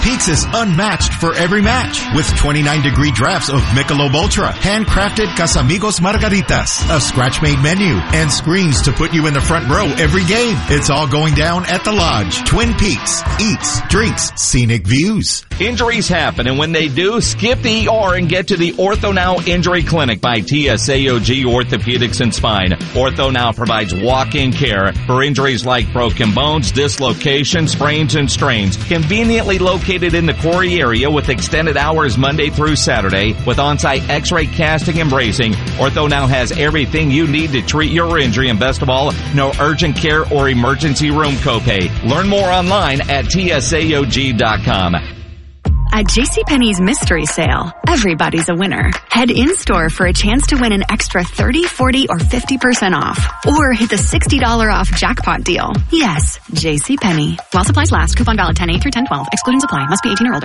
Peaks is unmatched for every match with 29-degree drafts of Michelob Ultra, handcrafted Casamigos Margaritas, a scratch-made menu, and screens to put you in the front row every game. It's all going down at the Lodge. Twin Peaks. Eats, drinks, scenic views. Injuries happen, and when they do, skip the ER and get to the Ortho Now Injury Clinic by TSAOG Orthopedics and Spine. Ortho Now provides walk-in care for injuries like broken bones, dislocations, sprains, and strains. Conveniently located in the Quarry area with extended hours Monday through Saturday with on-site x-ray casting and bracing, Ortho Now has everything you need to treat your injury, and best of all, no urgent care or emergency room copay. Learn more online at tsaog.com. At JCPenney's Mystery Sale, everybody's a winner. Head in-store for a chance to win an extra 30, 40, or 50% off. Or hit the $60 off jackpot deal. Yes, JCPenney. While supplies last. Coupon valid 10/8 through 10/12. Excluding supply. Must be 18 or older.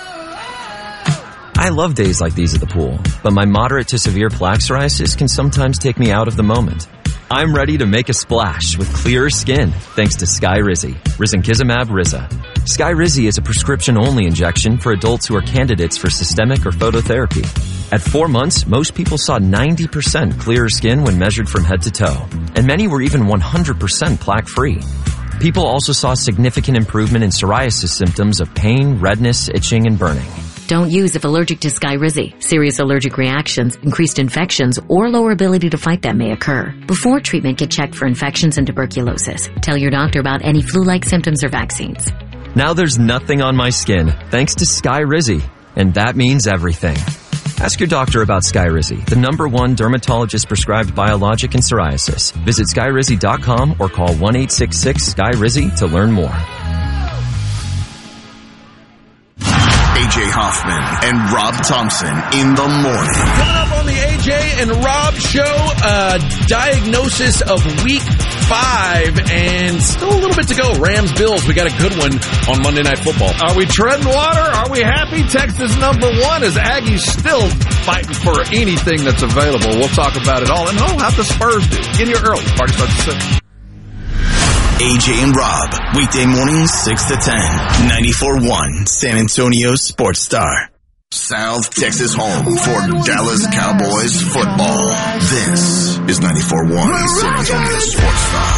I love days like these at the pool, but my moderate to severe plaque psoriasis can sometimes take me out of the moment. I'm ready to make a splash with clearer skin thanks to Skyrizi, Risankizumab Riza. Skyrizi is a prescription-only injection for adults who are candidates for systemic or phototherapy. At 4 months, most people saw 90% clearer skin when measured from head to toe, and many were even 100% plaque-free. People also saw significant improvement in psoriasis symptoms of pain, redness, itching, and burning. Don't use if allergic to Skyrizi. Serious allergic reactions, increased infections, or lower ability to fight them may occur. Before treatment, get checked for infections and tuberculosis. Tell your doctor about any flu-like symptoms or vaccines. Now there's nothing on my skin thanks to Skyrizi, and that means everything. Ask your doctor about Skyrizi, the #1 dermatologist-prescribed biologic in psoriasis. Visit Skyrizi.com or call 1-866-SKY-RIZI to learn more. AJ Hoffman and Rob Thompson in the morning. Coming up on the AJ and Rob show, diagnosis of week 5, and still a little bit to go. Rams-Bills, we got a good one on Monday Night Football. Are we treading water? Are we happy? Text is #1 as Aggies still fighting for anything that's available. We'll talk about it all. And how the Spurs do. Get here early. Party starts at 6. AJ and Rob, weekday mornings 6 to 10, 94.1 San Antonio Sports Star. South Texas home for Dallas Cowboys football. This is 94.1 San Antonio Sports Star.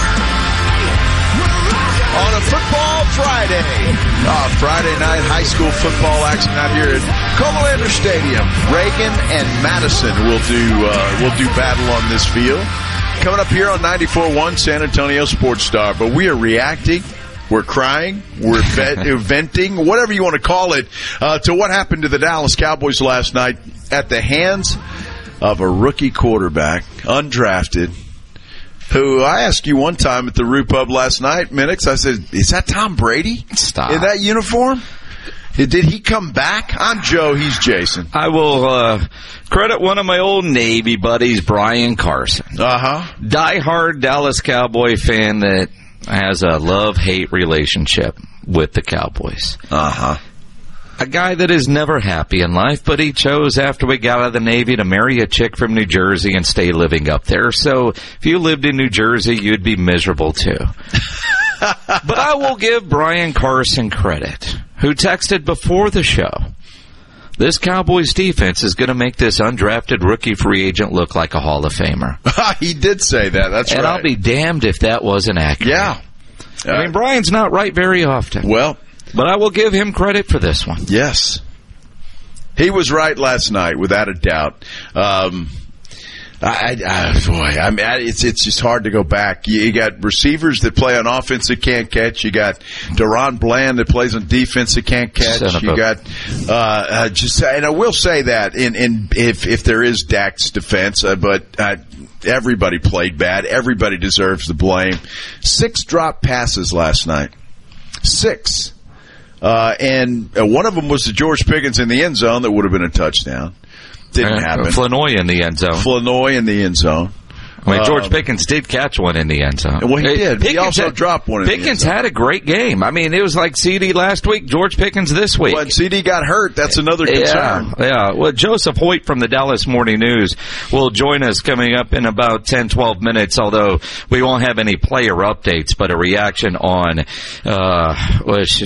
On a football Friday. Friday night high school football action out here at Comalander Stadium. Reagan and Madison will do battle on this field. Coming up here on 94.1 San Antonio Sports Star. But we are reacting, we're crying, we're venting, whatever you want to call it, to what happened to the Dallas Cowboys last night at the hands of a rookie quarterback, undrafted, who I asked you one time at the Rue Pub last night, Minix, I said, is that Tom Brady? Stop. In that uniform? Did he come back? I'm Joe. He's Jason. I will credit one of my old Navy buddies, Brian Carson. Die-hard Dallas Cowboy fan that has a love-hate relationship with the Cowboys. A guy that is never happy in life, but he chose after we got out of the Navy to marry a chick from New Jersey and stay living up there. So if you lived in New Jersey, you'd be miserable too. But I will give Brian Carson credit, who texted before the show, this Cowboys defense is going to make this undrafted rookie free agent look like a Hall of Famer. He did say that. That's right. And I'll be damned if that wasn't accurate. Yeah. I mean, Brian's not right very often. Well, but I will give him credit for this one. Yes. He was right last night, without a doubt. It's just hard to go back. You got receivers that play on offense that can't catch. You got Deron Bland that plays on defense that can't catch. You got and I will say that if there is Dak's defense, but everybody played bad. Everybody deserves the blame. 6 drop passes last night. 6. And one of them was to George Pickens in the end zone that would have been a touchdown. Didn't happen. Flanoy in the end zone. I mean, George Pickens did catch one in the end zone. Well, he did. He also dropped one in the end zone. Pickens had a great game. I mean, it was like CD last week, George Pickens this week. When CD got hurt, that's another concern. Yeah. Well, Joseph Hoyt from the Dallas Morning News will join us coming up in about 10, 12 minutes, although we won't have any player updates, but a reaction on